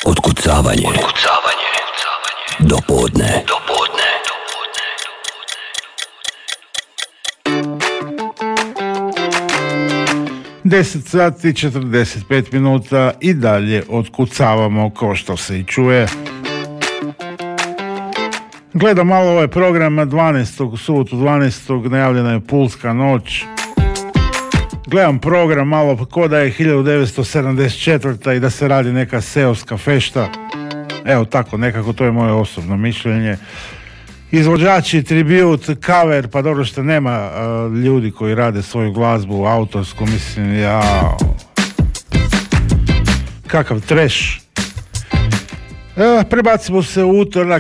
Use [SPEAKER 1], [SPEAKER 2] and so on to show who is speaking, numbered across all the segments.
[SPEAKER 1] Otkucavanje. Do podne.
[SPEAKER 2] 10 sati 45 minuta i dalje otkucavamo, kao što se i čuje. Gledam malo ovaj program 12. subotu 12. najavljena je Pulska noć. Gledam program malo ko da je 1974. i da se radi neka seoska fešta. Evo tako, nekako to je moje osobno mišljenje. Izvođači, tribut, cover, pa dobro što nema ljudi koji rade svoju glazbu autorsku, mislim, kakav trash. Prebacimo se u utorak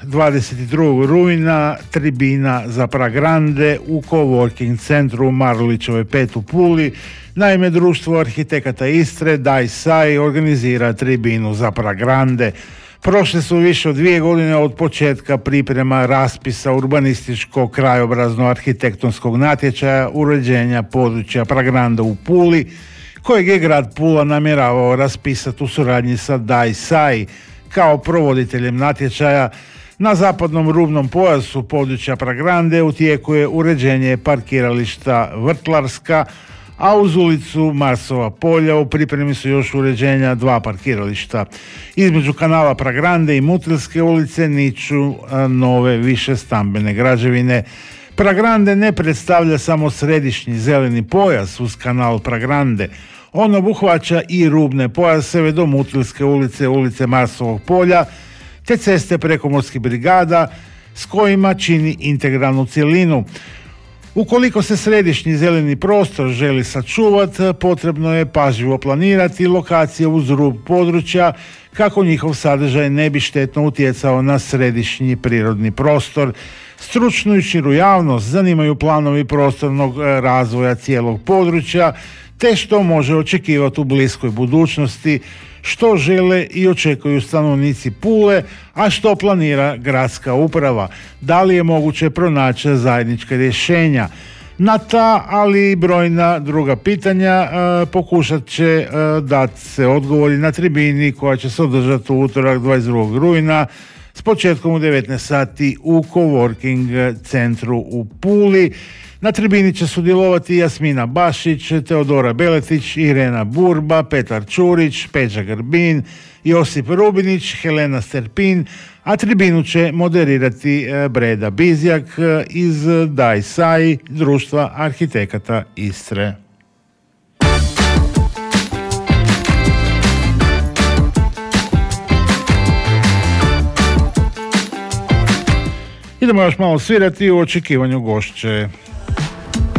[SPEAKER 2] 22. rujna, tribina za Pragrande u coworking centru Marulićeve 5 u Puli. Naime, Društvo arhitekata Istre, DAISAI, organizira tribinu za Pragrande. Prošle su više od 2 godine od početka priprema raspisa urbanističkog krajobrazno-arhitektonskog natječaja uređenja područja Pragranda u Puli, kojeg je grad Pula namjeravao raspisati u suradnji sa DAISAI kao provoditeljem natječaja. Na zapadnom rubnom pojasu područja Pragrande u tijeku je uređenje parkirališta Vrtlarska, a uz ulicu Marsova polja u pripremi su još uređenja 2 parkirališta. Između kanala Pragrande i Mutrilske ulice niču nove više stambene građevine. Pragrande ne predstavlja samo središnji zeleni pojas uz kanal Pragrande. On obuhvaća i rubne pojaseve do Mutrilske ulice, ulice Marsovog polja, te ceste prekomorskih brigada s kojima čini integralnu cjelinu. Ukoliko se središnji zeleni prostor želi sačuvati, potrebno je pažljivo planirati lokacije uz rub područja kako njihov sadržaj ne bi štetno utjecao na središnji prirodni prostor. Stručnu i širu javnost zanimaju planovi prostornog razvoja cijelog područja, te što može očekivati u bliskoj budućnosti, što žele i očekuju stanovnici Pule, a što planira gradska uprava. Da li je moguće pronaći zajednička rješenja? Na ta, ali i brojna druga pitanja pokušat će dati se odgovori na tribini koja će se održati u utorak 22. rujna s početkom u 19 sati u coworking centru u Puli. Na tribini će sudjelovati Jasmina Bašić, Teodora Beletić, Irena Burba, Petar Čurić, Peđa Grbin, Josip Rubinić, Helena Sterpin, a tribinu će moderirati Breda Bizjak iz DAISAI, Društva arhitekata Istre. Idemo još malo svirati u očekivanju gošće.